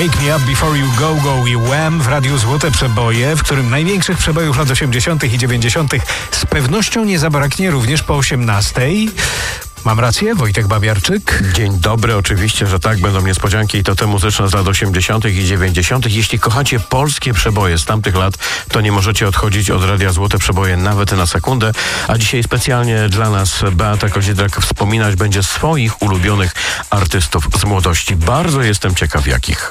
Wake Me Up Before You Go Go i Wham w Radiu Złote Przeboje, w którym największych przebojów lat 80. i 90. z pewnością nie zabraknie również po 18. Mam rację, Wojtek Babiarczyk? Dzień dobry, oczywiście, że tak, będą niespodzianki i to te muzyczne z lat 80. i 90. Jeśli kochacie polskie przeboje z tamtych lat, to nie możecie odchodzić od Radia Złote Przeboje nawet na sekundę. A dzisiaj specjalnie dla nas Beata Kozidrak wspominać będzie swoich ulubionych artystów z młodości. Bardzo jestem ciekaw jakich.